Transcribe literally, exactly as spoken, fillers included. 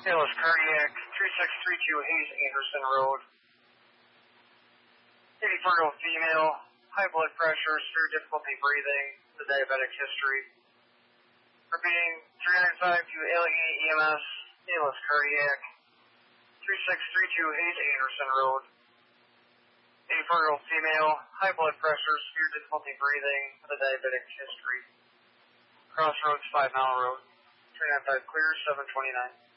Payless cardiac, three six three two Hayes Anderson Road. eighty-four-year-old female, high blood pressure, severe difficulty breathing, the diabetic history. Repeating, three nine five to L E A E M S, Payless cardiac, three six three two Hayes Anderson Road. eighty-four-year-old female, high blood pressure, severe difficulty breathing, the diabetic history. Crossroads, five mile road. three nine five clear, seven twenty-nine.